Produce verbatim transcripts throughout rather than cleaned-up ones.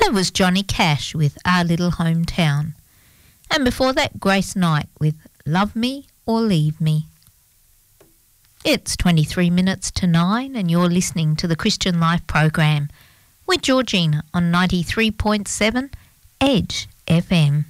That was Johnny Cash with Our Little Hometown. And before that, Grace Knight with Love Me or Leave Me. It's twenty-three minutes to nine and you're listening to the Christian Life program with Georgina on ninety-three point seven Edge F M.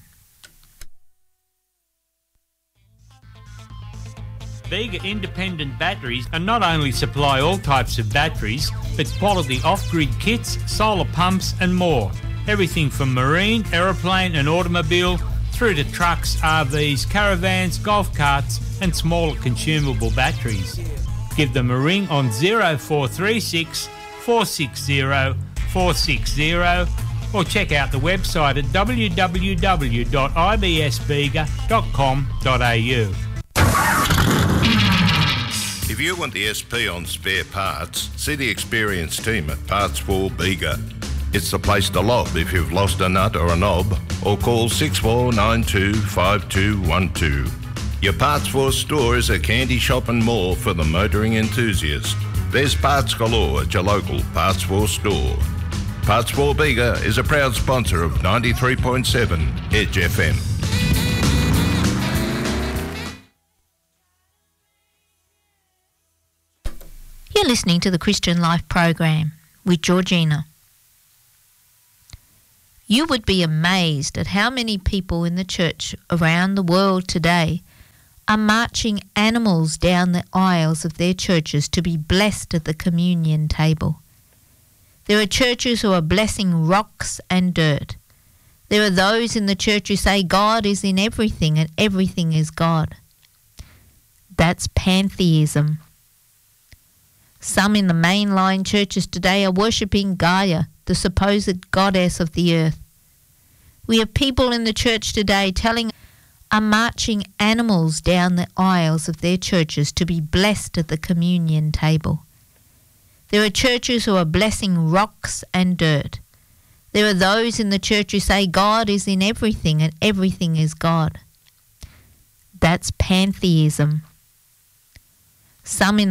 Bega Independent Batteries are not only supply all types of batteries, but quality off-grid kits, solar pumps and more. Everything from marine, aeroplane and automobile through to trucks, R Vs, caravans, golf carts and smaller consumable batteries. Give them a ring on oh four three six, four six zero, four six zero or check out the website at w w w dot i b s bega dot com dot a u. If you want the S P on spare parts, see the experienced team at Parts for Bega. It's the place to lob if you've lost a nut or a knob, or call six four nine two, five two one two. Your Parts for store is a candy shop and more for the motoring enthusiast. There's parts galore at your local Parts for store. Parts for Bega is a proud sponsor of ninety-three point seven Edge F M. You're listening to the Christian Life program with Georgina. You would be amazed at how many people in the church around the world today are marching animals down the aisles of their churches to be blessed at the communion table. There are churches who are blessing rocks and dirt. There are those in the church who say God is in everything and everything is God. That's pantheism. Some in the mainline churches today are worshipping Gaia, the supposed goddess of the earth. We have people in the church today telling are marching animals down the aisles of their churches to be blessed at the communion table. There are churches who are blessing rocks and dirt. There are those in the church who say God is in everything and everything is God. That's pantheism. Some in